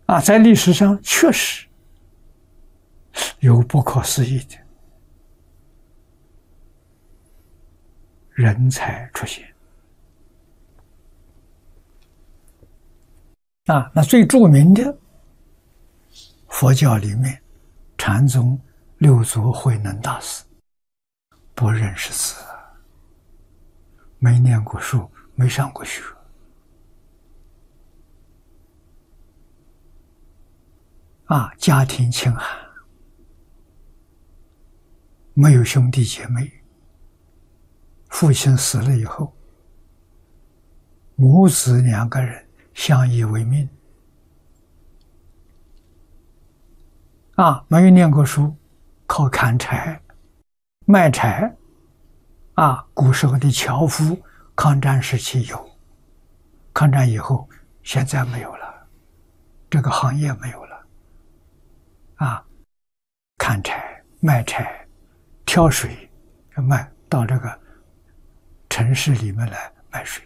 在历史上确实有不可思议的人才出现。那最著名的佛教里面，禅宗六祖慧能大师不认识字，没念过书，没上过学，家庭清寒，没有兄弟姐妹，父亲死了以后，母子两个人相依为命，没有念过书，靠砍柴卖柴，古时候的樵夫，抗战时期有，抗战以后现在没有了，这个行业没有了，砍柴卖柴挑水卖到这个城市里面来卖水，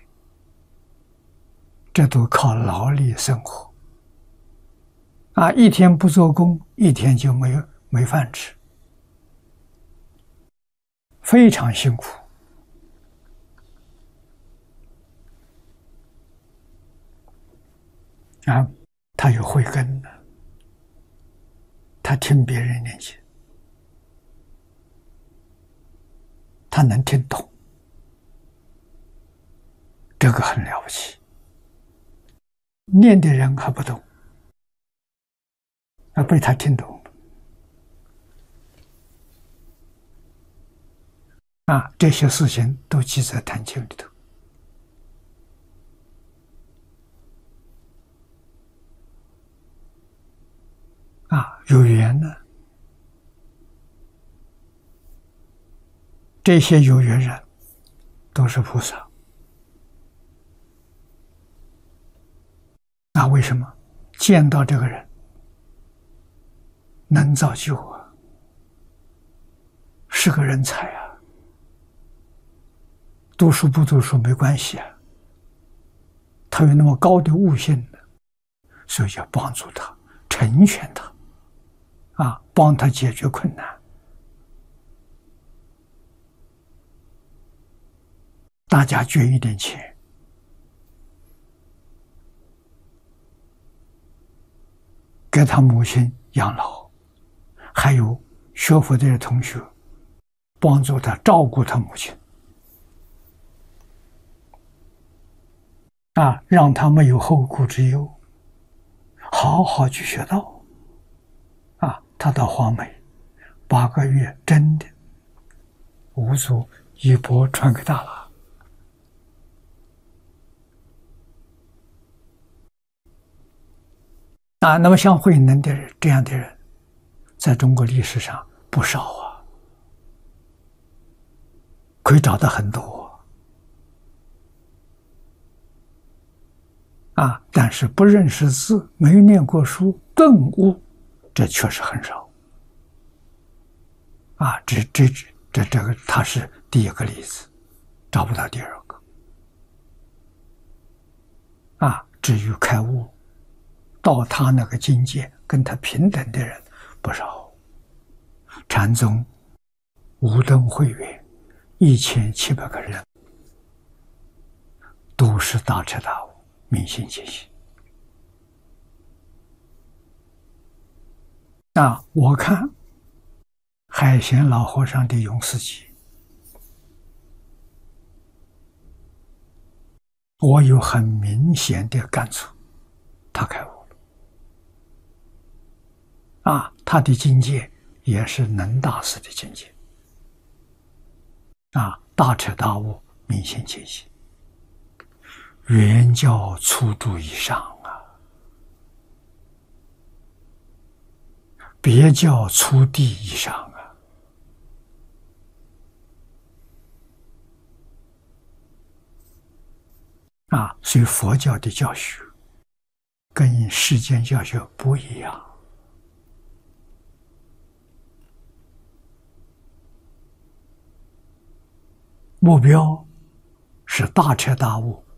这都靠劳力生活，一天不做工，一天就没饭吃，非常辛苦。他有慧根的，他听别人念经，他能听懂，这个很了不起。念的人还不懂，被他听懂这些事情都记在《坛经》里头。有缘呢，这些有缘人都是菩萨。为什么见到这个人能造就是个人才读书不读书没关系他有那么高的悟性的，所以要帮助他，成全他，帮他解决困难。大家捐一点钱，给他母亲养老，还有学佛的同学帮助他照顾他母亲，让他没有后顾之忧，好好去学道。他到黄梅8个月，真的五祖衣钵传给他了。那么像慧能的人，这样的人在中国历史上不少可以找到很多但是不认识字，没念过书，顿悟，这确实很少这个他是第一个例子，找不到第二个至于开悟到他那个境界跟他平等的人不少。禅宗无灯会员1700个人，都是大彻大悟，明心见性。我看海贤老和尚的《永四集》，我有很明显的感触，他开悟了他的境界也是能大师的境界大彻大悟，明心见性，圆教初住以上别教初地以上所以佛教的教学跟世间教学不一样。目标是大彻大悟，